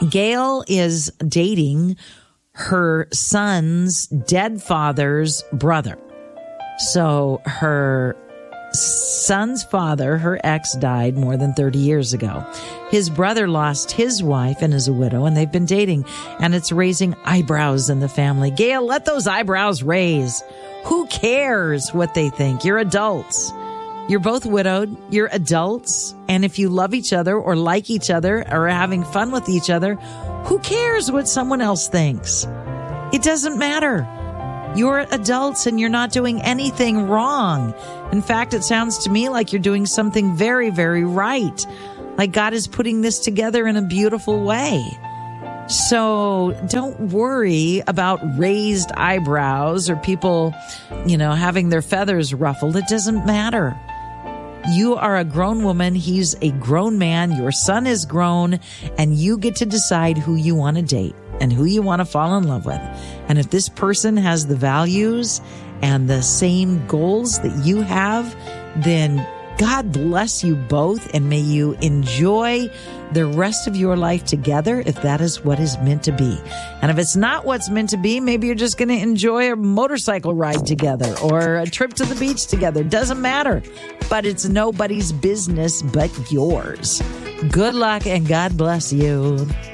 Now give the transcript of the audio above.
Gail is dating her son's dead father's brother. So her son's father, her ex, died more than 30 years ago. His brother lost his wife and is a widow, and they've been dating, and it's raising eyebrows in the family. Gail, let those eyebrows raise. Who cares what they think? You're adults. You're both widowed. You're adults. And if you love each other or like each other or are having fun with each other, who cares what someone else thinks? It doesn't matter. You're adults and you're not doing anything wrong. In fact, it sounds to me like you're doing something very, very right. Like God is putting this together in a beautiful way. So don't worry about raised eyebrows or people, having their feathers ruffled. It doesn't matter. You are a grown woman. He's a grown man. Your son is grown, and you get to decide who you want to date and who you want to fall in love with. And if this person has the values and the same goals that you have, then God bless you both, and may you enjoy the rest of your life together if that is what is meant to be. And if it's not what's meant to be, maybe you're just going to enjoy a motorcycle ride together or a trip to the beach together. Doesn't matter. But it's nobody's business but yours. Good luck and God bless you.